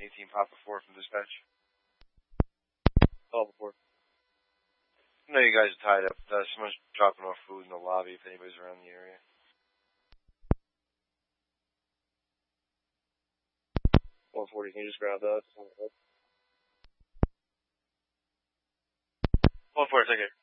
18 Papa 4 from dispatch. Call before. I know you guys are tied up. Someone's dropping off food in the lobby if anybody's around the area. 140, can you just grab that? 140, take care.